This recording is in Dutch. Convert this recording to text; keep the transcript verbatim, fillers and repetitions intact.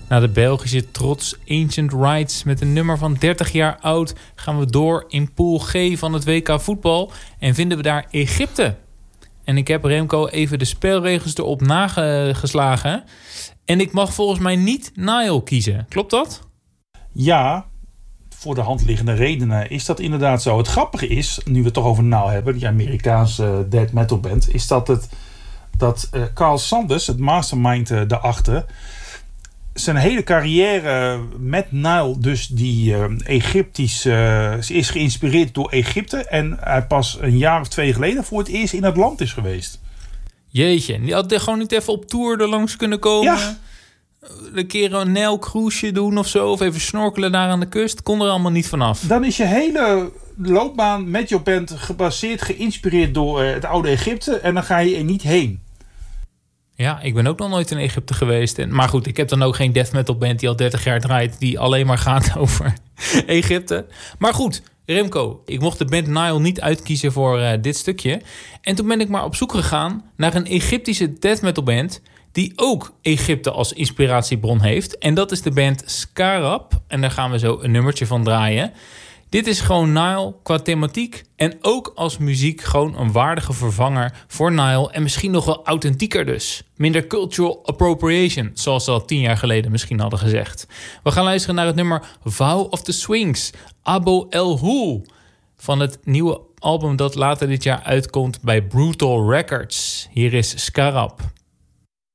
Na de Belgische trots Ancient Rights met een nummer van dertig jaar oud gaan we door in Pool G van het W K voetbal en vinden we daar Egypte. En ik heb Remco even de spelregels erop nageslagen. En ik mag volgens mij niet Nile kiezen. Klopt dat? Ja, voor de hand liggende redenen is dat inderdaad zo. Het grappige is, nu we het toch over Nile hebben, die Amerikaanse death metal band, is dat het dat uh, Carl Sanders, het mastermind uh, daarachter, zijn hele carrière met Nile, dus die uh, Egyptisch, uh, is geïnspireerd door Egypte. En hij pas een jaar of twee geleden voor het eerst in het land is geweest. Jeetje, die had er gewoon niet even op tour er langs kunnen komen? Ja. Een keer een Nile cruiseje doen of zo, of even snorkelen daar aan de kust. Kon er allemaal niet vanaf. Dan is je hele loopbaan met je band gebaseerd, geïnspireerd door uh, het oude Egypte. En dan ga je er niet heen. Ja, ik ben ook nog nooit in Egypte geweest. En, maar goed, ik heb dan ook geen death metal band die al dertig jaar draait, die alleen maar gaat over Egypte. Maar goed, Remco, ik mocht de band Nile niet uitkiezen voor uh, dit stukje. En toen ben ik maar op zoek gegaan naar een Egyptische death metal band die ook Egypte als inspiratiebron heeft. En dat is de band Scarab. En daar gaan we zo een nummertje van draaien. Dit is gewoon Nile qua thematiek en ook als muziek gewoon een waardige vervanger voor Nile en misschien nog wel authentieker dus. Minder cultural appropriation, zoals ze al tien jaar geleden misschien hadden gezegd. We gaan luisteren naar het nummer Vow of the Swings, Abo El Hul, van het nieuwe album dat later dit jaar uitkomt bij Brutal Records. Hier is Scarab.